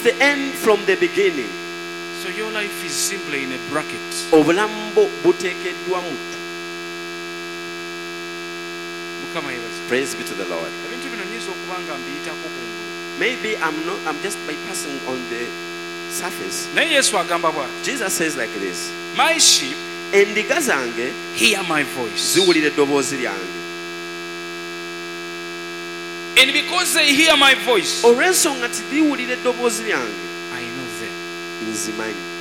the end from the beginning. So your life is simply in a bracket. Obulamu buteekeddwa mu. Mukama yebaze. Praise be to the Lord. Ebintu bino nyinza okuba nga mbiyitako kungulu. Maybe I'm just bypassing on the surface. Naye Yesu agamba bwa. Jesus says like this. My sheep Endiga zange hear my voice. ziwulira eddoboozi lyange. And because they hear my voice, Olw'ensonga nti biwulira eddoboozi lyange, I know them. nzimanyi.